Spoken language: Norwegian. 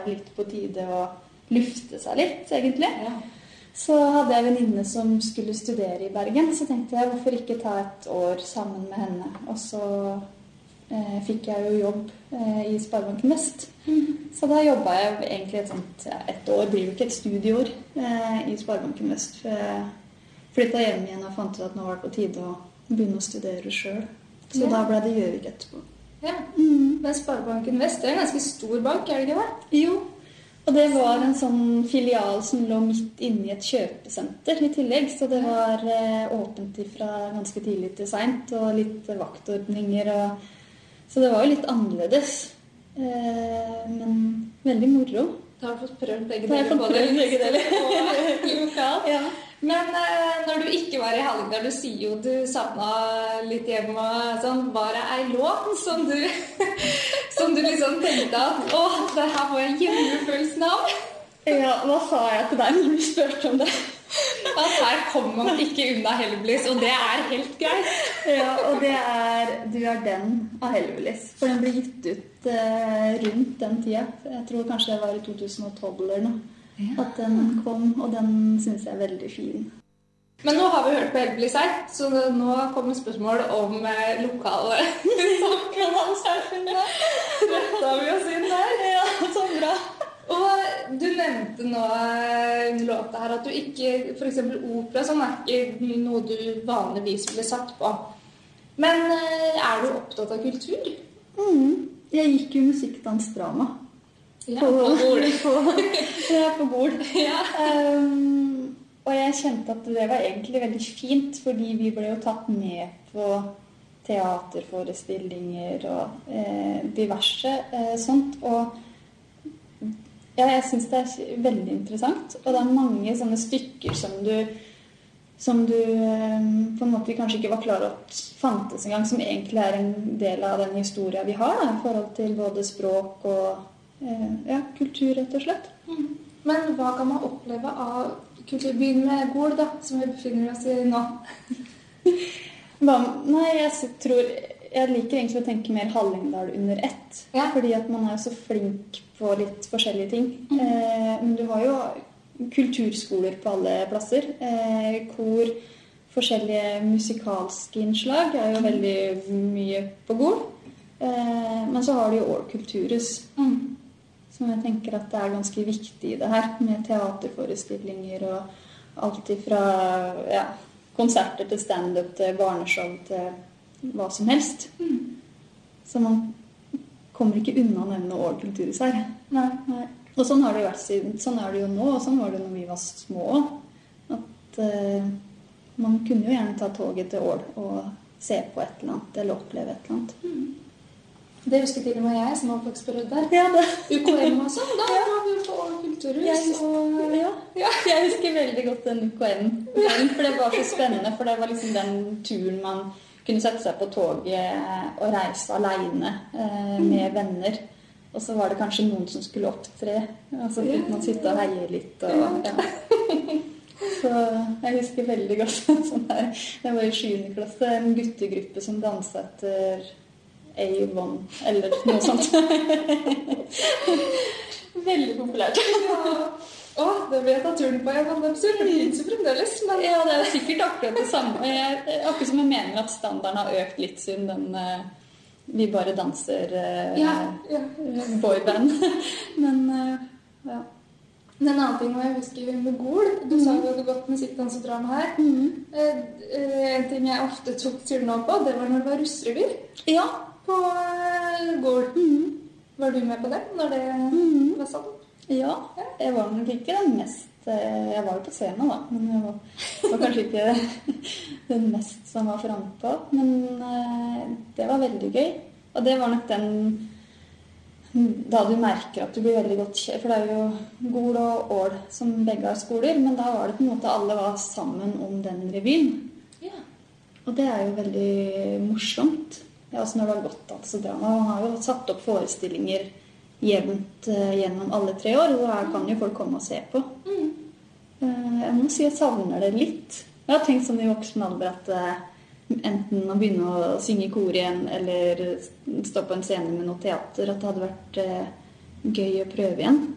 det litt på tide å lufte seg litt, egentlig. Ja. Så hadde jeg en venninne som skulle studere i Bergen, så tenkte jeg hvorfor ikke ta et år sammen med henne. Og så fikk jeg jo jobb i Sparebanken Vest. Så da jobbet jeg egentlig et år, blir jo ikke et studieår i Sparebanken Vest. For jeg flyttet hjem igjen og fant ut at nå var det på tide å begynne å studere selv. Så da ble det Gjøvik etterpå. Ja, men Sparebanken Vest er en ganske stor bank, er det ikke det? Jo, og det var en sånn filial som lå midt inne i et kjøpesenter i tillegg, så det var åpent fra ganske tidlig til sent, og litt vaktordninger, så det var jo litt annerledes, men veldig moro. Da har du fått prøvd begge deler på det. Lokalt. Ja. Men når du ikke var i Hallingdal, du sier jo du savnet litt hjem og sånn, var det en låt som du liksom tenkte at det her var hjemmefølelsen av? Ja, hva sa jeg til deg når du spurte om det? At her kommer man ikke unna Hellbillies, og det er helt greit. Ja, og det er Du er den av Hellbillies, for den ble gitt ut rundt den tida. Jeg tror kanskje det var i 2012 eller noe. Ja. At den kom, og den synes jeg er veldig fin. Men nå har vi hørt på Hellbillies her, så nå kommer spørsmål om lokale samfunnssamfunnet. Retta vi oss inn der? Ja, så bra. Og du nevnte nå under låta her at du ikke, for eksempel opera, sånn er ikke noe du vanligvis ville satt på. Men er du opptatt av kultur? Jeg gikk jo musikk, dans, drama. Ja, på Gol. På Gol. Ja. Og jeg kjente at det var egentlig veldig fint, fordi vi ble jo tatt med på teaterforestillinger og diverse sånt. Og ja, jeg synes det er veldig interessant. Og det er mange sånne stykker som du på en måte kanskje ikke var klar over at fantes en gang, som egentlig er en del av den historien vi har, da, i forhold til både språk og kultur, rett og slett. Men hva kan man oppleve av kulturbyen med Gol, da, som vi befinner oss i nå? Nei, jeg liker egentlig å tenke mer Hallingdal under ett, fordi at man er jo så flink på litt forskjellige ting. Men du har jo kulturskoler på alle plasser, kor, forskjellige musikalske innslag er jo veldig mye på Gol. Men så har du jo også kulturhus, som jeg tenker at det er ganske viktig i det her, med teaterforestillinger og alt ifra konserter til stand-up til barneshow til hva som helst. Så man kommer ikke unna å nevne Ål kulturhus her. Nei. Og sånn har det jo vært siden, sånn er det jo nå, og sånn var det når vi var små. At man kunne jo gjerne ta toget til Ål og se på et eller annet, eller oppleve et eller annet. Det husker til og med jeg, som har faktisk prøvd der. Ja, det. UKM og sånn, da var vi på Ål kulturhus. Jeg husker veldig godt den UKM, for det var så spennende, for det var liksom den turen man kunne sette seg på toget og reise alene med venner. Og så var det kanskje noen som skulle opptre, og så fikk man sitte og heie litt. Så jeg husker veldig godt sånn der. Det var i 7. klasse, en guttegruppe som danset etter A1, eller noe sånt. Veldig populært. Det ble jeg tatt turen på. Jeg var absurd, for det finnes jo fremdeles. Men ja, det er jo sikkert akkurat det samme. Akkurat som jeg mener at standarden har økt litt siden vi bare danser boyband. Men ja. En annen ting jeg husker med Gol, du sa jo at du hadde gått musikk, dans og drama her. En ting jeg ofte tok turen opp på, det var når det var russrevy. Ja. På Gol. Var du med på det når det var sånn? Ja, jeg var nok ikke den mest Jeg var jo på scenen da, men jeg var kanskje ikke den mest som var frempå. Men det var veldig gøy. Og det var nok den da du merker at du blir veldig godt kjent, for det er jo Gol og Ål som begge har skoler, men da var det på en måte alle var sammen om den revyen. Ja. Og det er jo veldig morsomt. Ja, altså når det har gått dans og drama. Han har jo satt opp forestillinger jevnt gjennom alle 3 år, og her kan jo folk komme og se på. Jeg må si jeg savner det litt. Jeg har tenkt sånn i voksen alder at enten å begynne å synge i kor igjen, eller stå på en scene med noe teater, at det hadde vært gøy å prøve igjen.